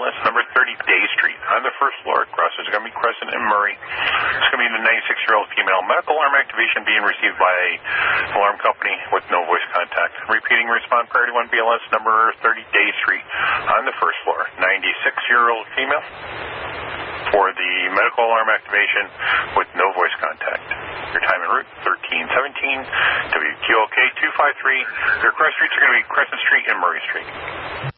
BLS number 30 Day Street. On the first floor, crossers are going to be Crescent and Murray. It's going to be the 96-year-old female. Medical alarm activation being received by alarm company with no voice contact. Repeating, respond priority 1 BLS number 30 Day Street. On the first floor, 96-year-old female. For the medical alarm activation with no voice contact. Your time en route, 1317, WQLK 253. Your cross streets are going to be Crescent Street and Murray Street.